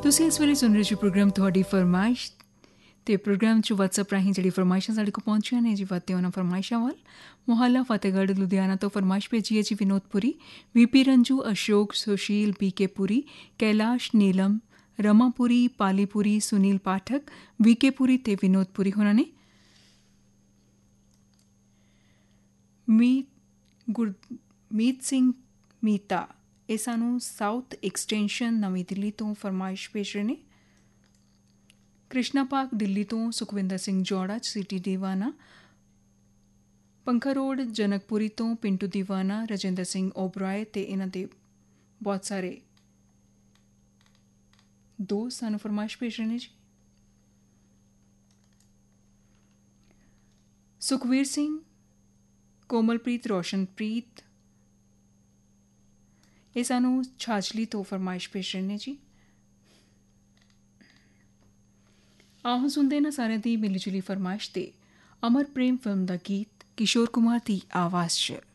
ਤੁਸੀਂ ਇਸ ਵੇਲੇ ਸੁਣ ਰਹੇ ਜੀ ਪ੍ਰੋਗਰਾਮ ਤੁਹਾਡੀ ਫਰਮਾਇਸ਼ ਤੇ ਪ੍ਰੋਗਰਾਮ 'ਚ WhatsApp ਰਾਹੀਂ ਜਿਹੜੀ ਫਰਮਾਇਸ਼ਾਂ ਸਾਡੇ ਕੋਲ ਪਹੁੰਚੀਆਂ ਨੇ ਜੀ ਵਾਤੇ ਉਹਨਾਂ ਫਰਮਾਇਸ਼ਾਂ ਵੱਲ। ਮੁਹੱਲਾ ਫਤਿਹਗੜ੍ਹ ਲੁਧਿਆਣਾ ਤੋਂ ਫਰਮਾਇਸ਼ ਭੇਜੀ ਹੈ ਜੀ ਵਿਨੋਦਪੁਰੀ, VP ਰੰਜੂ, ਅਸ਼ੋਕ, ਸੁਸ਼ੀਲ, BK ਪੁਰੀ, ਕੈਲਾਸ਼, ਨੀਲਮ, ਰਮਾਪੁਰੀ, ਪਾਲੀਪੁਰੀ, ਸੁਨੀਲ ਪਾਠਕ, VK ਪੁਰੀ ਤੇ ਵਿਨੋਦਪੁਰੀ ਹੋਰਾਂ ਨੇ। ਗੁਰਮੀਤ ਸਿੰਘ ਮੀਤਾ ਇਹ ਸਾਨੂੰ ਸਾਊਥ ਐਕਸਟੈਂਸ਼ਨ ਨਵੀਂ ਦਿੱਲੀ ਤੋਂ ਫਰਮਾਇਸ਼ ਭੇਜ ਰਹੇ ਨੇ। ਕ੍ਰਿਸ਼ਨਾ ਪਾਰਕ ਦਿੱਲੀ ਤੋਂ ਸੁਖਵਿੰਦਰ ਸਿੰਘ ਜੌੜਾ, ਸਿਟੀ ਦੀਵਾਨਾ, ਪੰਖਾ ਰੋਡ ਜਨਕਪੁਰੀ ਤੋਂ ਪਿੰਟੂ ਦੀਵਾਨਾ, ਰਜਿੰਦਰ ਸਿੰਘ ਓਬਰਾਏ ਤੇ ਇਹਨਾਂ ਦੇ ਬਹੁਤ ਸਾਰੇ ਦੋਸਤ ਸਾਨੂੰ ਫਰਮਾਇਸ਼ ਭੇਜ ਰਹੇ ਨੇ ਜੀ। ਸੁਖਵੀਰ ਸਿੰਘ, ਕੋਮਲਪ੍ਰੀਤ, ਰੋਸ਼ਨਪ੍ਰੀਤ ਇਹ ਸਾਨੂੰ ਛਾਜਲੀ ਤੋਂ ਫਰਮਾਇਸ਼ ਭੇਜ ਰਹੇ ਨੇ ਜੀ। ਆਹੋ ਸੁਣਦੇ ਨਾ ਸਾਰਿਆਂ ਦੀ ਮਿਲੀ ਜੁਲੀ ਫਰਮਾਇਸ਼ ਤੇ ਅਮਰ ਪ੍ਰੇਮ ਫਿਲਮ ਦਾ ਗੀਤ ਕਿਸ਼ੋਰ ਕੁਮਾਰ ਦੀ ਆਵਾਜ਼ 'ਚ।